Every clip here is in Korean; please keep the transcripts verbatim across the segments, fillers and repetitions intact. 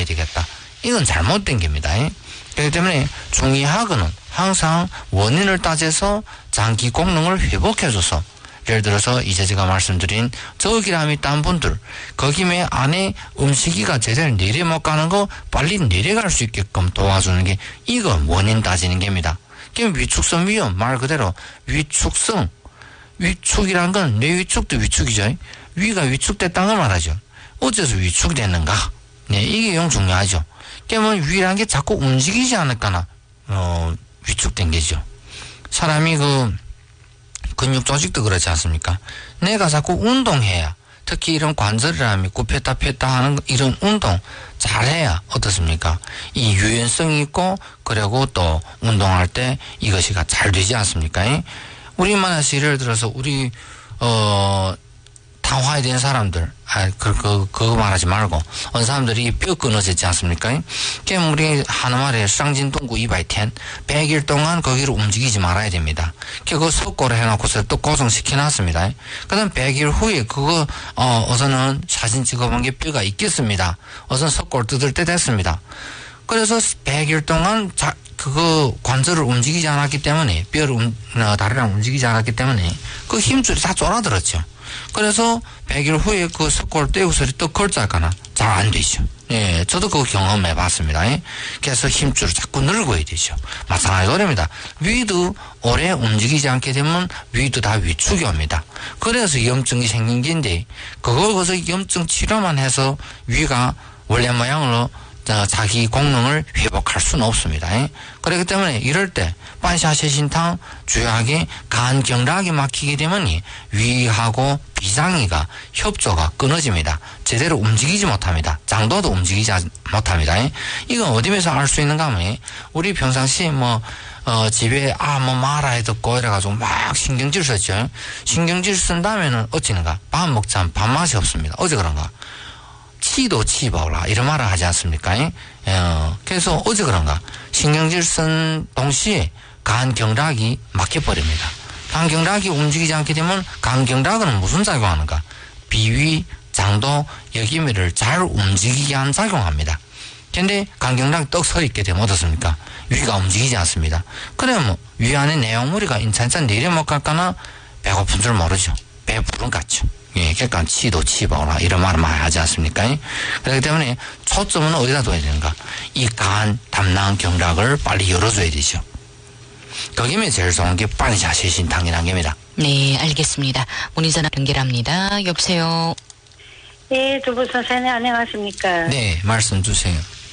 되겠다. 이건 잘못된 겁니다. 그렇기 때문에 중의학은 항상 원인을 따져서 장기功能을 회복해줘서, 예를 들어서 이제 제가 말씀드린 저기람이 딴 분들, 거기에 안에 음식이가 제대로 내려 못 가는 거 빨리 내려갈 수 있게끔 도와주는 게, 이거 원인 따지는 겁니다. 그럼 위축성 위험, 말 그대로 위축성, 위축이란 건 뇌 위축도 위축이죠. 위가 위축됐다는 걸 말하죠. 어째서 위축됐는가? 네, 이게 영 중요하죠. 그러면 위라는 게 자꾸 움직이지 않을까나, 어, 위축된 게죠. 사람이 그, 근육 조직도 그렇지 않습니까? 내가 자꾸 운동해야, 특히 이런 관절이라면 굽혔다 폈다 하는 이런 운동 잘해야 어떻습니까? 이 유연성이 있고, 그리고 또 운동할 때 이것이 잘 되지 않습니까? 우리만 해서 예를 들어서 우리, 어, 당화에 된 사람들, 아, 그, 그, 그거 말하지 말고, 어느 사람들이 뼈 끊어졌지 않습니까? 그럼 우리 하는 말에 쌍진동구 이백일, 백 일 동안 거기를 움직이지 말아야 됩니다. 그거 석고를 해놓고서 또 고정시켜놨습니다. 그 다음 백 일 후에 그거, 어, 어서는 사진 찍어본 게 뼈가 있겠습니다. 어서는 석고를 뜯을 때 됐습니다. 그래서 백 일 동안 자, 그거 관절을 움직이지 않았기 때문에, 뼈를, 음, 어, 다리랑 움직이지 않았기 때문에, 그 힘줄이 다 쫄아들었죠. 그래서 백 일 후에 그 석고를 떼고서 또 걸자거나 잘 안 되죠. 예, 저도 그거 경험해 봤습니다. 예. 그래서 힘줄을 자꾸 늘고야 되죠. 마찬가지 노래입니다. 위도 오래 움직이지 않게 되면 위도 다 위축이 옵니다. 그래서 염증이 생긴 건데, 그걸 거기서 염증 치료만 해서 위가 원래 모양으로 자기功能을 회복할 수는 없습니다. 그렇기 때문에 이럴 때 반샤쇄신탕 주요하게 간 경락이 막히게 되면 위하고 비장이가 협조가 끊어집니다. 제대로 움직이지 못합니다. 장도도 움직이지 못합니다. 이건 어디에서 알 수 있는가 하면, 우리 평상시 뭐 어, 집에, 아, 뭐, 말아야 듣고, 이래가지고 막 신경질 썼죠. 신경질 쓴 다음에는 어찌는가? 밥 먹자면 밥맛이 없습니다. 어제 그런가? 치도 치보라 이런 말을 하지 않습니까? 어, 그래서 어제 그런가 신경질 쓴 동시에 간 경락이 막혀버립니다. 간 경락이 움직이지 않게 되면 간 경락은 무슨 작용하는가? 비위, 장도, 여기미를 잘 움직이게 한 작용합니다. 근데 간 경락이 떡 서 있게 되면 어떻습니까? 위가 움직이지 않습니다. 그러면 위 안에 내용물이가 인찬찬 내려 못 갈까나 배고픈 줄 모르죠. 배부른 같죠. 예, 그러니까 치도 치보라 이런 말을 많이 하지 않습니까? 그렇기 때문에 초점은 어디다 둬야 되는가? 이 간, 담낭, 경락을 빨리 열어줘야 되죠. 거기에 제일 좋은 게 반샤쇄신탕이라는 겁니다. 네, 알겠습니다. 문의전화 연결합니다. 여보세요. 네, 두부 선생님 안녕하십니까? 네, 말씀 주세요.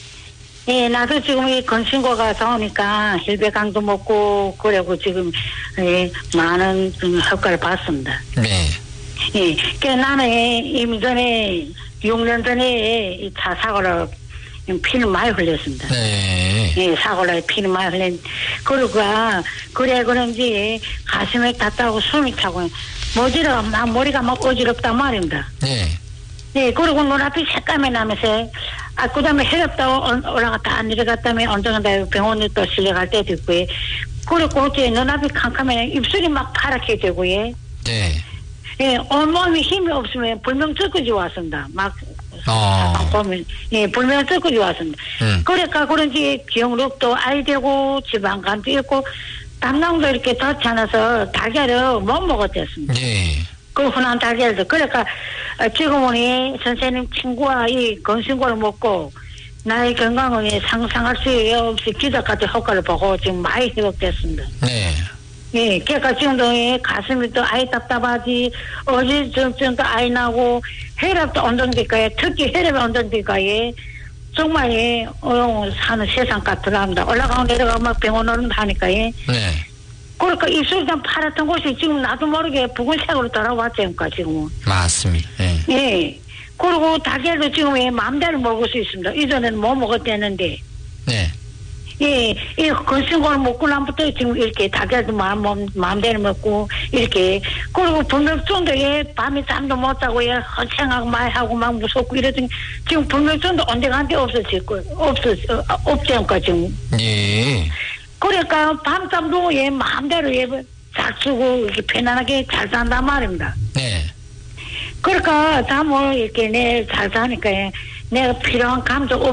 예, 나도 지금 이 건신고가 좋으니까 힐배강도 먹고 그러고 지금 예, 많은 효과를 봤습니다. 네. 예, 그 나는 이미 전에 육 년 전에 이 차 사고로 피를 많이 흘렸습니다. 네. 예, 사고로 피를 많이 흘린. 그러고 그래 그런지 가슴에 닿다고 숨이 차고 머지러 막 머리가 막 어지럽단 말입니다. 네. 예, 그리고 눈앞이 색감이 나면서 아, 그 다음에 해롭다고 올라갔다 내려갔다며 언젠가 병원에 또 실려갈 때도 있고요. 그리고 어째 눈앞이 캄캄해 입술이 막 파랗게 되고요. 네. 예, 온몸이 힘이 없으면 불명증까지 왔습니다. 막, 어. 보면, 예, 불명증까지 왔습니다. 음. 그러니까 그런지 기억력도 아이 되고 지방간도 있고 담낭도 이렇게 닿지 않아서 달걀을 못 먹었댔습니다. 네. 그 흔한 달걀도. 그러니까 지금은 이 선생님 친구와 이 건신고를 먹고 나의 건강을 상상할 수 없이 기적같이 효과를 보고 지금 많이 회복됐습니다. 네. 예, 그러니까 지금도 가슴이 또 아이 답답하지, 어지럼증도 아이 나고, 혈압도 언정될까요? 특히 혈압이 언정될까요? 정말, 예, 어, 사는 세상 같더랍니다. 올라가고 내려가고 막 병원 오는 하니까, 예. 네. 그러니까 입술이 좀 파랗던 곳이 지금 나도 모르게 붉은색으로 돌아왔자니까, 지금은. 맞습니다. 네. 예. 그리고 달걀도 지금 예, 마음대로 먹을 수 있습니다. 이전에는 못 먹었대는데. 네. 예, 이 건신고를 먹고 나부터 지금 이렇게 달걀도 마음, 마음대로 먹고, 이렇게. 그리고 불면증도 예, 밤에 잠도 못 자고, 예, 헌생하고 많이 하고 막 무섭고 이러더니, 지금 불면증도 언제간데 없어지고, 없어, 없지않까 지금. 예. 그러니까 밤잠도 예, 마음대로 예, 잘 쓰고, 이렇게 편안하게 잘 잔단 말입니다. 네. 그러니까 잠을 이렇게 내 잘 자니까, 예, 내가 필요한 감도